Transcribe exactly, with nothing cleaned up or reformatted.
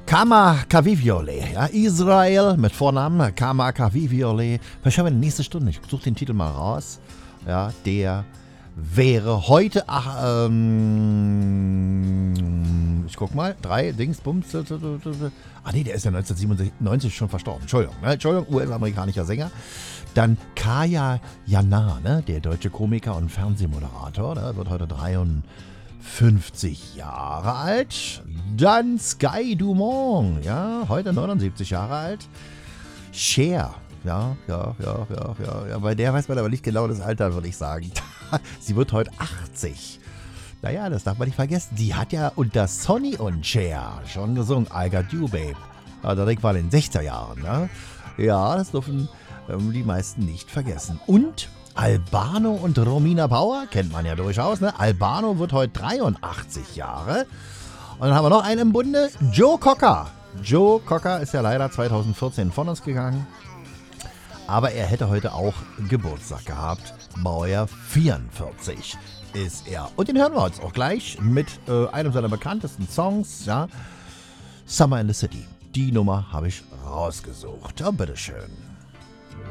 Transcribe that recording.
Kama Kaviviole, ja, Israel mit Vornamen, Kama Kaviviole. Vielleicht haben wir in der nächsten Stunde, ich suche den Titel mal raus, ja, der wäre heute, ach, ähm, ich guck mal, drei Dings, Bums, ach nee, der ist ja neunzehnhundertsiebenundneunzig schon verstorben, Entschuldigung, ne? Entschuldigung, U S-amerikanischer Sänger. Dann Kaya Jana, ne? Der deutsche Komiker und Fernsehmoderator, der wird heute dreiundfünfzig Jahre alt. Dann Sky Dumont, ja, heute neunundsiebzig Jahre alt. Cher, ja, ja, ja, ja, ja, ja, bei der weiß man aber nicht genau das Alter, würde ich sagen. Sie wird heute achtzig. Naja, das darf man nicht vergessen. Die hat ja unter Sonny und Cher schon gesungen, I Got You, Babe. Also, das war in den sechziger Jahren, ne? Ja, das dürfen ähm, die meisten nicht vergessen. Und Albano und Romina Power, kennt man ja durchaus, ne? Albano wird heute dreiundachtzig Jahre. Und dann haben wir noch einen im Bunde, Joe Cocker. Joe Cocker ist ja leider zweitausendvierzehn von uns gegangen. Aber er hätte heute auch Geburtstag gehabt. Baujahr vierundvierzig ist er. Und den hören wir uns auch gleich mit äh, einem seiner bekanntesten Songs, ja. Summer in the City. Die Nummer habe ich rausgesucht. Ja, bitteschön.